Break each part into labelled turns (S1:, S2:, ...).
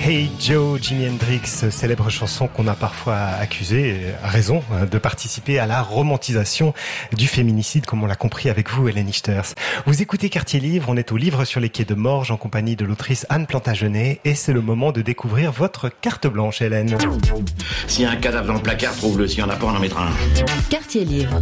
S1: Hey Joe, Jimi Hendrix, célèbre chanson qu'on a parfois accusé, à raison, de participer à la romantisation du féminicide, comme on l'a compris avec vous, Hélène Ichters. Vous écoutez Quartier Livre, on est au Livre sur les quais de Morges en compagnie de l'autrice Anne Plantagenet et c'est le moment de découvrir votre carte blanche, Hélène.
S2: S'il y a un cadavre dans le placard, trouve-le. S'il n'y en a pas, on en mettra un.
S3: Quartier Livre.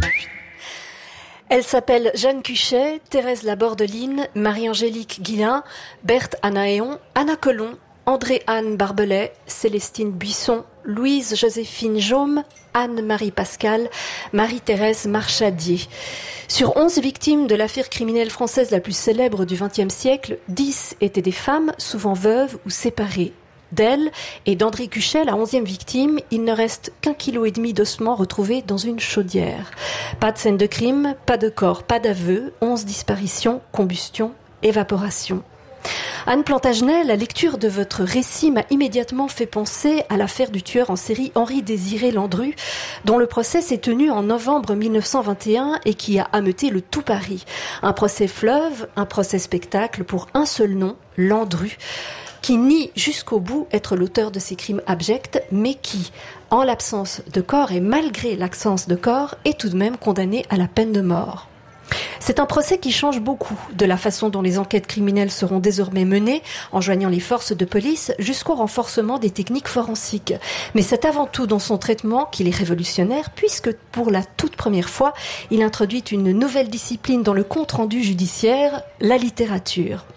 S4: Elle s'appelle Jeanne Cuchet, Thérèse Labordeline, Marie-Angélique Guillain, Berthe Anaéon, Anna Colomb, André-Anne Barbelet, Célestine Buisson, Louise-Joséphine Jaume, Anne-Marie Pascal, Marie-Thérèse Marchadier. Sur 11 victimes de l'affaire criminelle française la plus célèbre du XXe siècle, 10 étaient des femmes, souvent veuves ou séparées. D'elle et d'André Cuchet, la 11e victime, il ne reste qu'1,5 kg d'ossements retrouvés dans une chaudière. Pas de scène de crime, pas de corps, pas d'aveu, 11 disparitions, combustion, évaporation. Anne Plantagenet, la lecture de votre récit m'a immédiatement fait penser à l'affaire du tueur en série Henri-Désiré Landru, dont le procès s'est tenu en novembre 1921 et qui a ameuté le tout Paris. Un procès fleuve, un procès spectacle pour un seul nom, Landru, qui nie jusqu'au bout être l'auteur de ces crimes abjects, mais qui, en l'absence de corps et malgré l'absence de corps, est tout de même condamné à la peine de mort. C'est un procès qui change beaucoup de la façon dont les enquêtes criminelles seront désormais menées, en joignant les forces de police jusqu'au renforcement des techniques forensiques. Mais c'est avant tout dans son traitement qu'il est révolutionnaire, puisque pour la toute première fois, il introduit une nouvelle discipline dans le compte-rendu judiciaire, la littérature.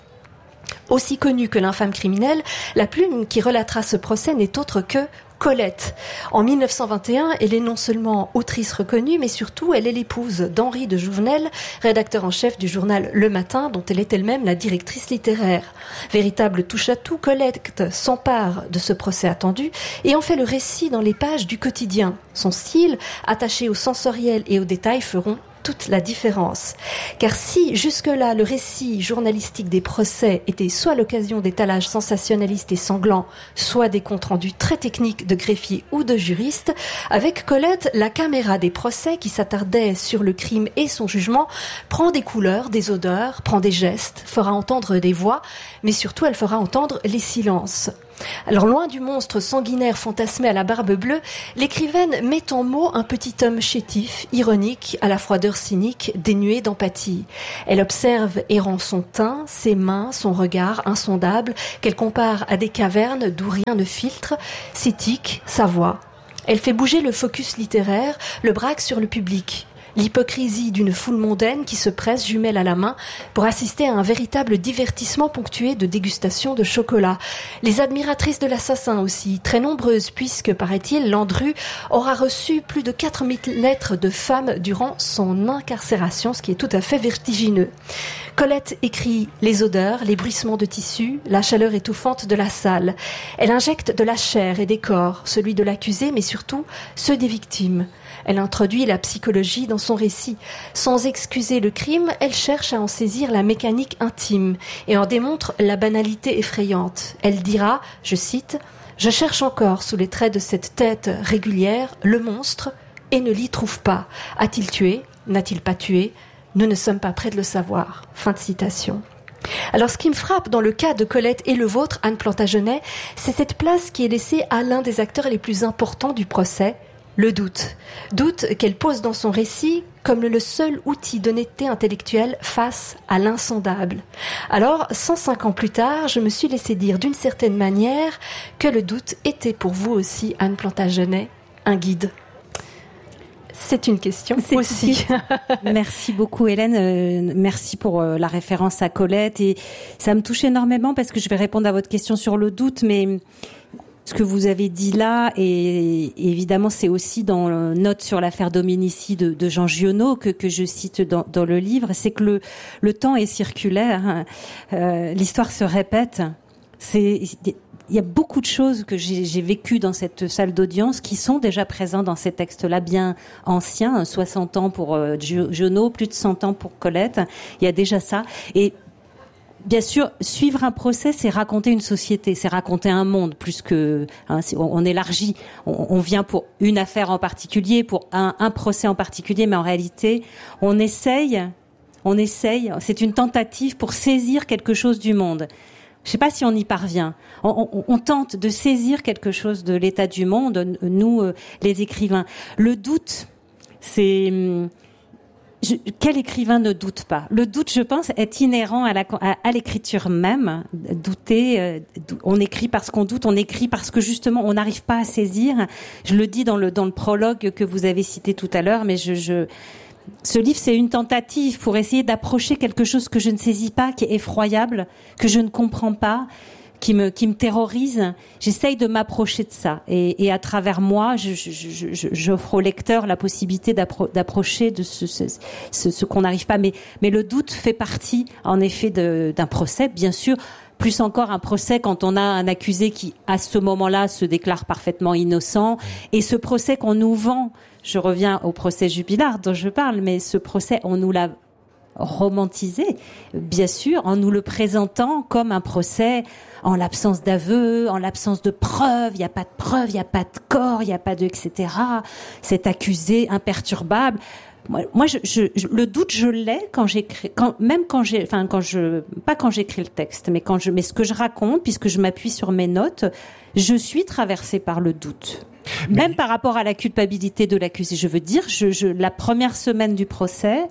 S4: Aussi connue que l'infâme criminelle, la plume qui relatera ce procès n'est autre que Colette. En 1921, elle est non seulement autrice reconnue, mais surtout elle est l'épouse d'Henri de Jouvenel, rédacteur en chef du journal Le Matin, dont elle est elle-même la directrice littéraire. Véritable touche-à-tout, Colette s'empare de ce procès attendu et en fait le récit dans les pages du quotidien. Son style, attaché au sensoriel et aux détails, feront toute la différence. Car si jusque-là le récit journalistique des procès était soit l'occasion d'étalages sensationnalistes et sanglants, soit des comptes rendus très techniques de greffiers ou de juristes, avec Colette, la caméra des procès qui s'attardait sur le crime et son jugement prend des couleurs, des odeurs, prend des gestes, fera entendre des voix, mais surtout elle fera entendre les silences. Alors loin du monstre sanguinaire fantasmé à la barbe bleue, l'écrivaine met en mots un petit homme chétif, ironique, à la froideur cynique, dénué d'empathie. Elle observe errant son teint, ses mains, son regard insondable, qu'elle compare à des cavernes d'où rien ne filtre, ses tics, sa voix. Elle fait bouger le focus littéraire, le braque sur le public. L'hypocrisie d'une foule mondaine qui se presse jumelle à la main pour assister à un véritable divertissement ponctué de dégustation de chocolat. Les admiratrices de l'assassin aussi, très nombreuses puisque, paraît-il, Landru aura reçu plus de 4000 lettres de femmes durant son incarcération, ce qui est tout à fait vertigineux. Colette écrit les odeurs, les bruissements de tissus, la chaleur étouffante de la salle. Elle injecte de la chair et des corps, celui de l'accusé mais surtout ceux des victimes. Elle introduit la psychologie dans son récit. Sans excuser le crime, elle cherche à en saisir la mécanique intime et en démontre la banalité effrayante. Elle dira, je cite, « Je cherche encore sous les traits de cette tête régulière le monstre et ne l'y trouve pas. A-t-il tué? N'a-t-il pas tué? Nous ne sommes pas près de le savoir. » Fin de citation. Alors, ce qui me frappe dans le cas de Colette et le vôtre, Anne Plantagenet, c'est cette place qui est laissée à l'un des acteurs les plus importants du procès, le doute. Doute qu'elle pose dans son récit comme le seul outil d'honnêteté intellectuelle face à l'insondable. Alors, 105 ans plus tard, je me suis laissé dire d'une certaine manière que le doute était pour vous aussi, Anne Plantagenet, un guide. C'est une question aussi.
S5: Merci beaucoup Hélène, merci pour la référence à Colette et ça me touche énormément parce que je vais répondre à votre question sur le doute, mais ce que vous avez dit là, et évidemment c'est aussi dans Note sur l'affaire Dominici de Jean Giono que je cite dans le livre, c'est que le temps est circulaire, l'histoire se répète. Il y a beaucoup de choses que j'ai vécues dans cette salle d'audience qui sont déjà présentes dans ces textes-là bien anciens, 60 ans pour Giono, plus de 100 ans pour Colette. Il y a déjà ça. Et bien sûr, suivre un procès, c'est raconter une société, c'est raconter un monde, plus que on élargit. On vient pour une affaire en particulier, pour un procès en particulier, mais en réalité, on essaye. C'est une tentative pour saisir quelque chose du monde. Je sais pas si on y parvient. On tente de saisir quelque chose de l'état du monde, nous, les écrivains. Le doute, c'est... quel écrivain ne doute pas? Le doute, je pense, est inhérent à l'écriture même. Douter, on écrit parce qu'on doute, on écrit parce que justement on n'arrive pas à saisir. Je le dis dans le prologue que vous avez cité tout à l'heure, mais ce livre, c'est une tentative pour essayer d'approcher quelque chose que je ne saisis pas, qui est effroyable, que je ne comprends pas, qui me terrorise. J'essaye de m'approcher de ça. Et à travers moi, j'offre au lecteur la possibilité d'approcher de ce qu'on n'arrive pas. Mais le doute fait partie, en effet, d'un procès, bien sûr. Plus encore un procès quand on a un accusé qui, à ce moment-là, se déclare parfaitement innocent. Et ce procès qu'on nous vend, je reviens au procès Jubilard dont je parle, mais ce procès, on nous l'a romantisé, bien sûr, en nous le présentant comme un procès en l'absence d'aveu, en l'absence de preuves. Il n'y a pas de preuves, il n'y a pas de corps, il n'y a pas de etc. Cet accusé imperturbable. Moi, le doute, je l'ai pas quand j'écris le texte, mais ce que je raconte, puisque je m'appuie sur mes notes, je suis traversée par le doute. Même par rapport à la culpabilité de l'accusé. Je veux dire, la première semaine du procès,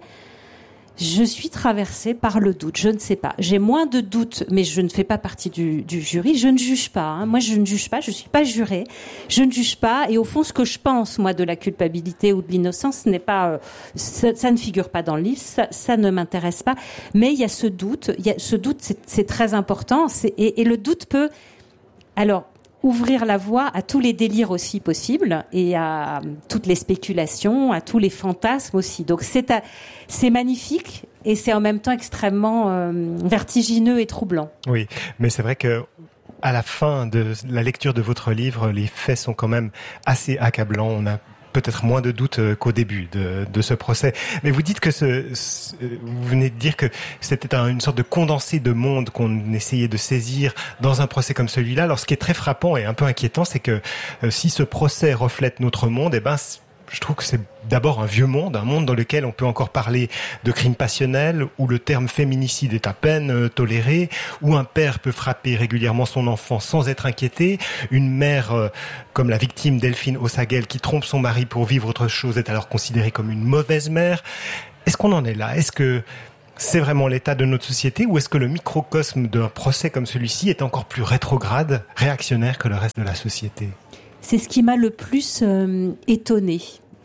S5: je suis traversée par le doute. Je ne sais pas. J'ai moins de doutes, mais je ne fais pas partie du jury. Je ne juge pas. Hein. Moi, je ne juge pas. Je suis pas jurée. Je ne juge pas. Et au fond, ce que je pense, moi, de la culpabilité ou de l'innocence, ce n'est pas, ça ne figure pas dans le livre. Ça ne m'intéresse pas. Mais il y a ce doute. C'est très important. Et le doute peut, alors, ouvrir la voie à tous les délires aussi possibles et à toutes les spéculations, à tous les fantasmes aussi. Donc c'est magnifique et c'est en même temps extrêmement vertigineux et troublant. Oui, mais c'est vrai que à la fin de la lecture de votre livre, les faits sont quand même assez accablants. On a peut-être moins de doutes qu'au début de ce procès. Mais vous dites que vous venez de dire que c'était une sorte de condensé de monde qu'on essayait de saisir dans un procès comme celui-là. Alors, ce qui est très frappant et un peu inquiétant, c'est que si ce procès reflète notre monde, je trouve que c'est d'abord un vieux monde, un monde dans lequel on peut encore parler de crimes passionnels, où le terme féminicide est à peine toléré, où un père peut frapper régulièrement son enfant sans être inquiété, une mère comme la victime Delphine Ossagel qui trompe son mari pour vivre autre chose est alors considérée comme une mauvaise mère. Est-ce qu'on en est là? Est-ce que c'est vraiment l'état de notre société ou est-ce que le microcosme d'un procès comme celui-ci est encore plus rétrograde, réactionnaire que le reste de la société? C'est ce qui m'a le plus étonnée,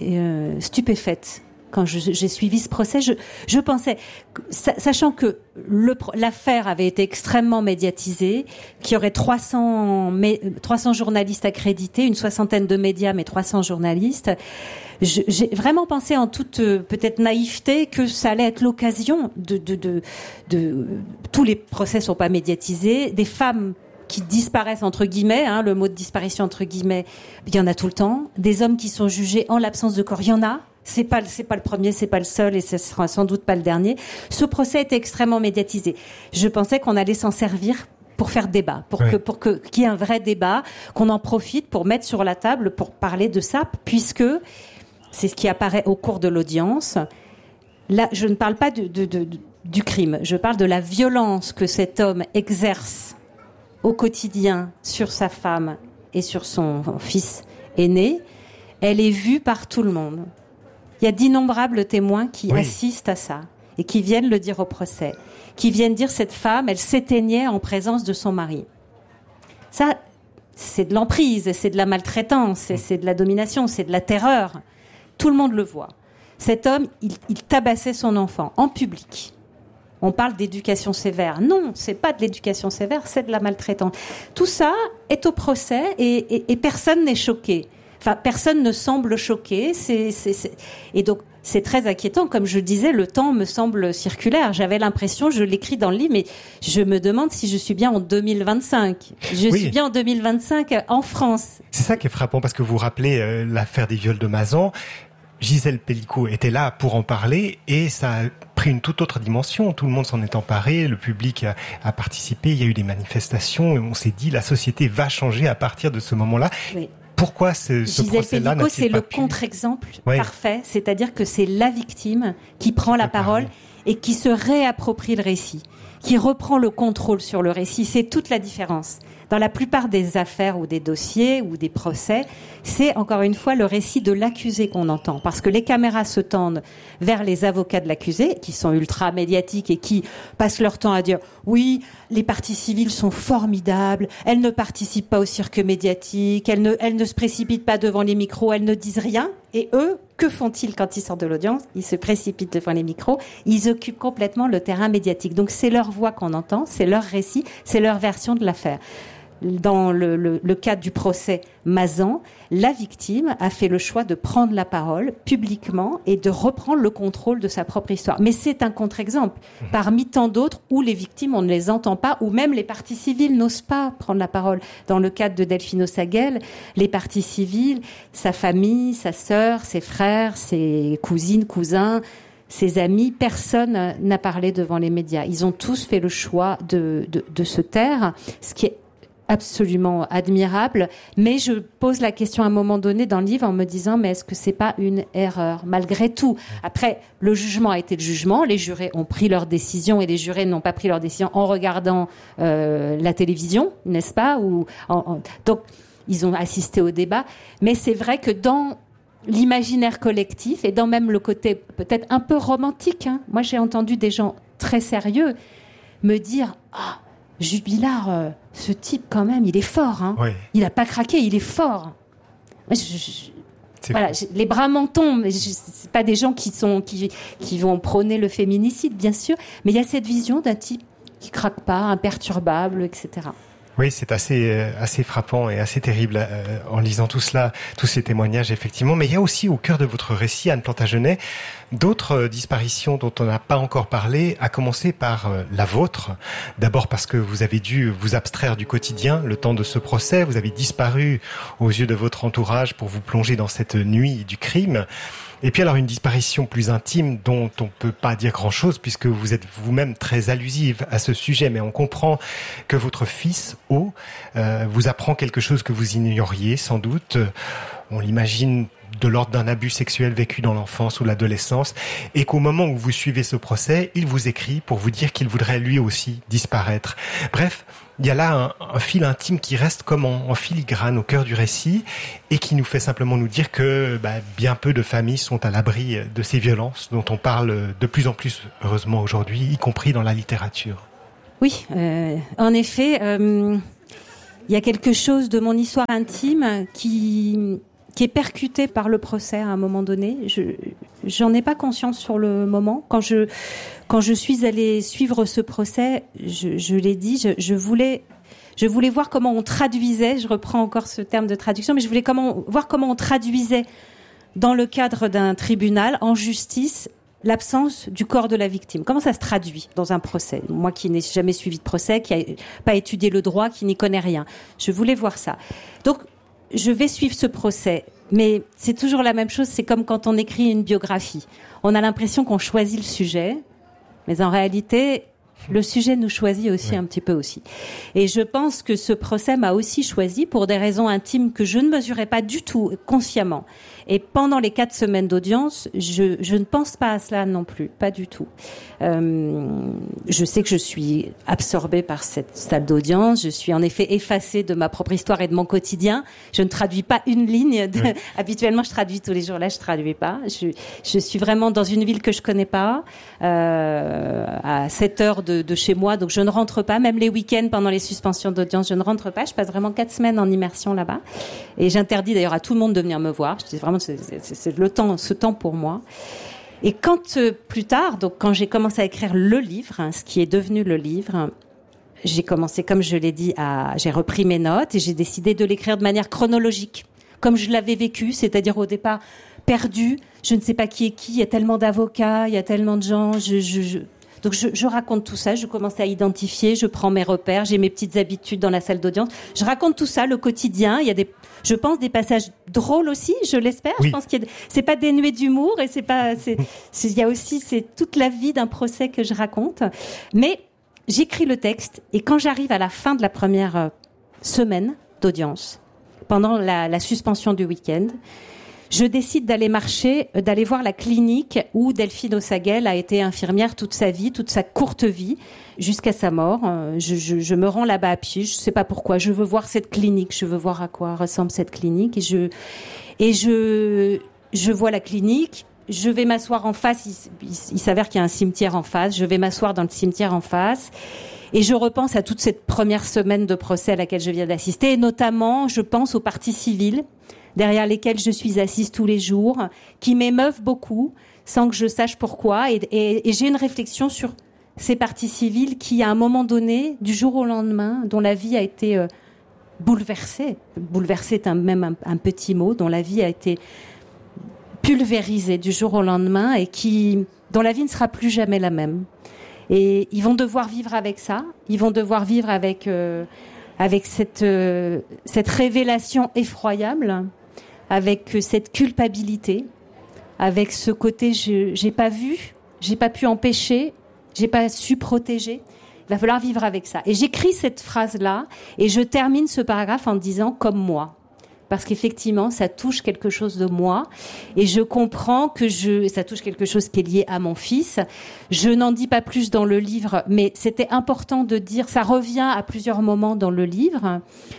S5: stupéfaite. Quand j'ai suivi ce procès, je pensais, sachant que l'affaire avait été extrêmement médiatisée, qu'il y aurait 300 journalistes accrédités, une soixantaine de médias, mais 300 journalistes, j'ai vraiment pensé en toute peut-être naïveté que ça allait être l'occasion de tous les procès sont pas médiatisés, des femmes qui disparaissent entre guillemets, hein, le mot de disparition entre guillemets, il y en a tout le temps. Des hommes qui sont jugés en l'absence de corps, il y en a. C'est pas le premier, c'est pas le seul et ce sera sans doute pas le dernier. Ce procès était extrêmement médiatisé. Je pensais qu'on allait s'en servir pour faire débat, pour qu'il y ait un vrai débat, qu'on en profite pour mettre sur la table, pour parler de ça, puisque c'est ce qui apparaît au cours de l'audience. Là, je ne parle pas du crime, je parle de la violence que cet homme exerce au quotidien sur sa femme et sur son fils aîné. Elle est vue par tout le monde. Il y a d'innombrables témoins qui assistent à ça et qui viennent le dire au procès, qui viennent dire cette femme, elle s'éteignait en présence de son mari. Ça, c'est de l'emprise, c'est de la maltraitance, c'est de la domination, c'est de la terreur. Tout le monde le voit. Cet homme, il tabassait son enfant en public. On parle d'éducation sévère. Non, c'est pas de l'éducation sévère, c'est de la maltraitance. Tout ça est au procès et personne n'est choqué. Enfin, personne ne semble choqué. Et donc, c'est très inquiétant. Comme je disais, le temps me semble circulaire. J'avais l'impression, je l'écris dans le livre, mais je me demande si je suis bien en 2025. Je suis bien en 2025 en France. C'est ça qui est frappant, parce que vous rappelez l'affaire des viols de Mazan. Gisèle Pellicot était là pour en parler et ça a pris une toute autre dimension. Tout le monde s'en est emparé, le public a participé, il y a eu des manifestations et on s'est dit la société va changer à partir de ce moment-là. Oui. Pourquoi ce procès-là n'a-t-il pas pu... C'est le contre-exemple parfait, c'est-à-dire que c'est la victime qui prend la parole et qui se réapproprie le récit, qui reprend le contrôle sur le récit. C'est toute la différence. Dans la plupart des affaires ou des dossiers ou des procès, c'est encore une fois le récit de l'accusé qu'on entend. Parce que les caméras se tendent vers les avocats de l'accusé, qui sont ultra médiatiques et qui passent leur temps à dire « Oui, les parties civiles sont formidables, elles ne participent pas au cirque médiatique, elles ne se précipitent pas devant les micros, elles ne disent rien. » Et eux, que font-ils quand ils sortent de l'audience ? Ils se précipitent devant les micros, ils occupent complètement le terrain médiatique. Donc c'est leur voix qu'on entend, c'est leur récit, c'est leur version de l'affaire. Dans le cadre du procès Mazan, la victime a fait le choix de prendre la parole publiquement et de reprendre le contrôle de sa propre histoire. Mais c'est un contre-exemple parmi tant d'autres où les victimes, on ne les entend pas, ou même les parties civiles n'osent pas prendre la parole. Dans le cadre de Delphine Osaguel, les parties civiles, sa famille, sa sœur, ses frères, ses cousines, cousins, ses amis, personne n'a parlé devant les médias. Ils ont tous fait le choix de se taire, ce qui est absolument admirable, mais je pose la question à un moment donné dans le livre en me disant mais est-ce que c'est pas une erreur malgré tout? Après, le jugement a été le jugement, les jurés ont pris leur décision et les jurés n'ont pas pris leur décision en regardant la télévision, n'est-ce pas? Donc ils ont assisté au débat, mais c'est vrai que dans l'imaginaire collectif et dans même le côté peut-être un peu romantique, moi j'ai entendu des gens très sérieux me dire Jubilard, ce type quand même, il est fort. Oui. Il n'a pas craqué, il est fort. Voilà, les bras m'en tombent. C'est pas des gens qui vont prôner le féminicide, bien sûr, mais il y a cette vision d'un type qui craque pas, imperturbable, etc.
S1: Oui, c'est assez frappant et assez terrible en lisant tout cela, tous ces témoignages, effectivement. Mais il y a aussi au cœur de votre récit, Anne Plantagenet, d'autres disparitions dont on n'a pas encore parlé, à commencer par la vôtre. D'abord parce que vous avez dû vous abstraire du quotidien le temps de ce procès. Vous avez disparu aux yeux de votre entourage pour vous plonger dans cette nuit du crime. Et puis alors une disparition plus intime dont on peut pas dire grand-chose puisque vous êtes vous-même très allusive à ce sujet, mais on comprend que votre fils, O, vous apprend quelque chose que vous ignoriez sans doute. On l'imagine de l'ordre d'un abus sexuel vécu dans l'enfance ou l'adolescence, et qu'au moment où vous suivez ce procès, il vous écrit pour vous dire qu'il voudrait lui aussi disparaître. Bref, il y a là un fil intime qui reste comme en filigrane au cœur du récit et qui nous fait simplement nous dire que bien peu de familles sont à l'abri de ces violences dont on parle de plus en plus, heureusement aujourd'hui, y compris dans la littérature.
S5: Oui, en effet, il y a quelque chose de mon histoire intime qui est percuté par le procès à un moment donné. J'en ai pas conscience sur le moment. Quand je suis allée suivre ce procès, je l'ai dit, je voulais voir comment on traduisait, je reprends encore ce terme de traduction, mais je voulais voir comment on traduisait dans le cadre d'un tribunal, en justice, l'absence du corps de la victime. Comment ça se traduit dans un procès? Moi qui n'ai jamais suivi de procès, qui n'ai pas étudié le droit, qui n'y connais rien. Je voulais voir ça. Donc, je vais suivre ce procès, mais c'est toujours la même chose, c'est comme quand on écrit une biographie. On a l'impression qu'on choisit le sujet, mais en réalité, le sujet nous choisit aussi un petit peu aussi. Et je pense que ce procès m'a aussi choisi pour des raisons intimes que je ne mesurais pas du tout consciemment. Et pendant les 4 semaines d'audience, je ne pense pas à cela non plus, pas du tout. Je sais que je suis absorbée par cette salle d'audience, je suis en effet effacée de ma propre histoire et de mon quotidien. Je ne traduis pas une ligne. Habituellement, je traduis tous les jours. Là, je traduis pas. Je suis vraiment dans une ville que je connais pas, à 7 heures de chez moi, donc je ne rentre pas. Même les week-ends, pendant les suspensions d'audience, je ne rentre pas. Je passe vraiment 4 semaines en immersion là-bas. Et j'interdis d'ailleurs à tout le monde de venir me voir. Je dis vraiment, c'est ce temps pour moi. Et quand plus tard, donc quand j'ai commencé à écrire le livre, ce qui est devenu le livre, j'ai commencé, comme je l'ai dit, j'ai repris mes notes et j'ai décidé de l'écrire de manière chronologique, comme je l'avais vécu, c'est-à-dire au départ perdu, je ne sais pas qui est qui, il y a tellement d'avocats, il y a tellement de gens, donc je raconte tout ça, je commence à identifier, je prends mes repères, j'ai mes petites habitudes dans la salle d'audience, je raconte tout ça, le quotidien, il y a je pense des passages drôles aussi, je l'espère. Oui. Je pense c'est pas dénué d'humour et il y a aussi, c'est toute la vie d'un procès que je raconte. Mais j'écris le texte et quand j'arrive à la fin de la première semaine d'audience, pendant la suspension du week-end, je décide d'aller voir la clinique où Delphine Ossaguel a été infirmière toute sa vie, toute sa courte vie, jusqu'à sa mort. Je me rends là-bas à pied, je sais pas pourquoi, je veux voir cette clinique, je veux voir à quoi ressemble cette clinique, et je vois la clinique, je vais m'asseoir en face, il s'avère qu'il y a un cimetière en face, je vais m'asseoir dans le cimetière en face, et je repense à toute cette première semaine de procès à laquelle je viens d'assister, et notamment, je pense aux parties civiles, derrière lesquelles je suis assise tous les jours, qui m'émeuvent beaucoup, sans que je sache pourquoi. Et j'ai une réflexion sur ces parties civiles qui, à un moment donné, du jour au lendemain, dont la vie a été bouleversée. Bouleversée est même un petit mot, dont la vie a été pulvérisée du jour au lendemain et dont la vie ne sera plus jamais la même. Et ils vont devoir vivre avec ça. Ils vont devoir vivre avec cette révélation effroyable, avec cette culpabilité, avec ce côté j'ai pas vu, j'ai pas pu empêcher, j'ai pas su protéger. Il va falloir vivre avec ça. Et j'écris cette phrase-là et je termine ce paragraphe en disant comme moi. Parce qu'effectivement, ça touche quelque chose de moi et je comprends que ça touche quelque chose qui est lié à mon fils. Je n'en dis pas plus dans le livre, mais c'était important de dire, ça revient à plusieurs moments dans le livre.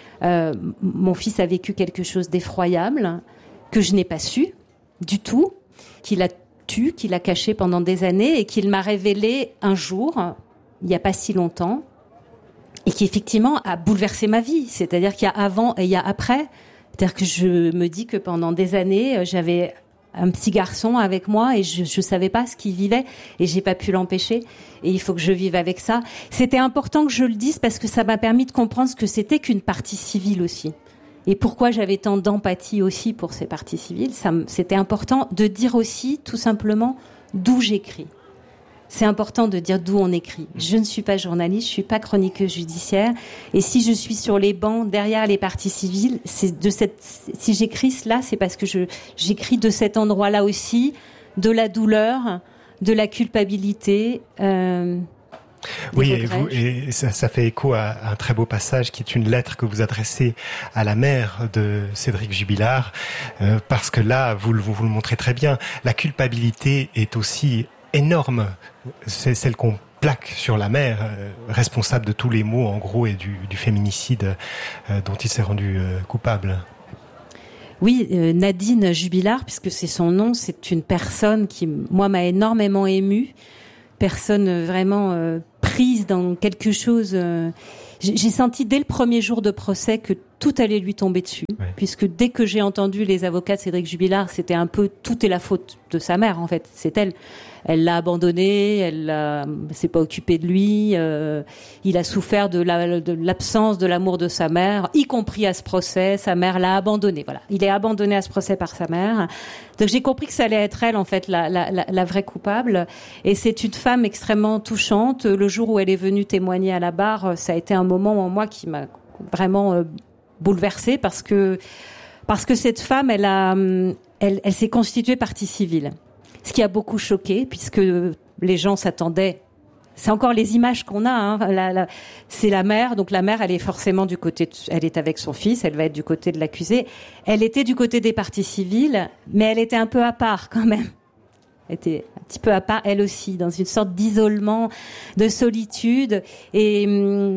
S5: Mon fils a vécu quelque chose d'effroyable que je n'ai pas su du tout, qu'il a tué, qu'il a caché pendant des années et qu'il m'a révélé un jour, il n'y a pas si longtemps, et qui effectivement a bouleversé ma vie. C'est-à-dire qu'il y a avant et il y a après. C'est-à-dire que je me dis que pendant des années, j'avais un petit garçon avec moi et je savais pas ce qu'il vivait et j'ai pas pu l'empêcher et il faut que je vive avec ça. C'était important que je le dise parce que ça m'a permis de comprendre ce que c'était qu'une partie civile aussi et pourquoi j'avais tant d'empathie aussi pour ces parties civiles. C'était important de dire aussi tout simplement d'où j'écris. C'est important de dire d'où on écrit. Je ne suis pas journaliste, je suis pas chroniqueuse judiciaire. Et si je suis sur les bancs, derrière les parties civiles, si j'écris cela, c'est parce que j'écris de cet endroit-là aussi, de la douleur, de la culpabilité.
S1: Oui, et ça fait écho à un très beau passage qui est une lettre que vous adressez à la mère de Cédric Jubilard, parce que là, vous le montrez très bien, la culpabilité est aussi énorme, c'est celle qu'on plaque sur la mère, responsable de tous les maux en gros et du féminicide dont il s'est rendu coupable.
S5: Oui, Nadine Jubilard, puisque c'est son nom, c'est une personne qui, moi, m'a énormément émue, personne vraiment prise dans quelque chose. J'ai senti dès le premier jour de procès que tout allait lui tomber dessus, puisque dès que j'ai entendu les avocats de Cédric Jubilard, c'était un peu tout est la faute de sa mère en fait, c'est elle. Elle l'a abandonné, elle s'est pas occupée de lui, il a souffert de l'absence de l'amour de sa mère, y compris à ce procès, sa mère l'a abandonné. Voilà, il est abandonné à ce procès par sa mère. Donc j'ai compris que ça allait être elle en fait la vraie coupable. Et c'est une femme extrêmement touchante. Le jour où elle est venue témoigner à la barre, ça a été un moment en moi qui m'a vraiment bouleversée parce que cette femme, elle s'est constituée partie civile. Ce qui a beaucoup choqué, puisque les gens s'attendaient. C'est encore les images qu'on a. Hein. C'est la mère, donc la mère, elle est forcément elle est avec son fils, elle va être du côté de l'accusé. Elle était du côté des parties civiles, mais elle était un peu à part quand même. Elle était un petit peu à part, elle aussi, dans une sorte d'isolement, de solitude. Et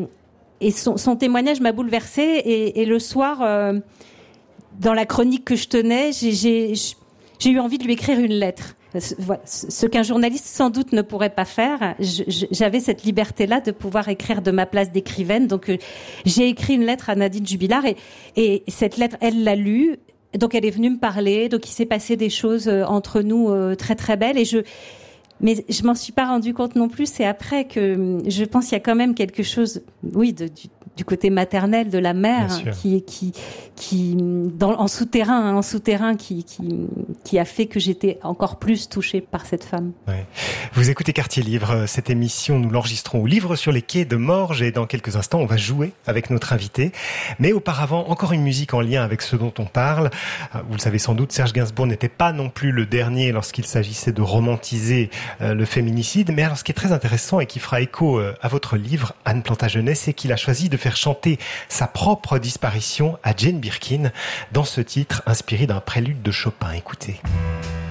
S5: son témoignage m'a bouleversée. Et le soir, dans la chronique que je tenais, j'ai eu envie de lui écrire une lettre. Ce qu'un journaliste sans doute ne pourrait pas faire. J'avais cette liberté-là de pouvoir écrire de ma place d'écrivaine. Donc j'ai écrit une lettre à Nadine Jubilard et cette lettre, elle l'a lue. Donc elle est venue me parler. Donc il s'est passé des choses entre nous très très belles. Mais je m'en suis pas rendu compte non plus. C'est après que je pense qu'il y a quand même quelque chose, oui, du côté maternel de la mère qui en souterrain qui a fait que j'étais encore plus touchée par cette femme.
S1: Ouais. Vous écoutez Quartier Livre. Cette émission, nous l'enregistrons au Livre sur les quais de Morges et dans quelques instants, on va jouer avec notre invité. Mais auparavant, encore une musique en lien avec ce dont on parle. Vous le savez sans doute, Serge Gainsbourg n'était pas non plus le dernier lorsqu'il s'agissait de romantiser le féminicide. Mais alors, ce qui est très intéressant et qui fera écho à votre livre, Anne Plantagenet, c'est qu'il a choisi de faire faire chanter sa propre disparition à Jane Birkin dans ce titre inspiré d'un prélude de Chopin. Écoutez.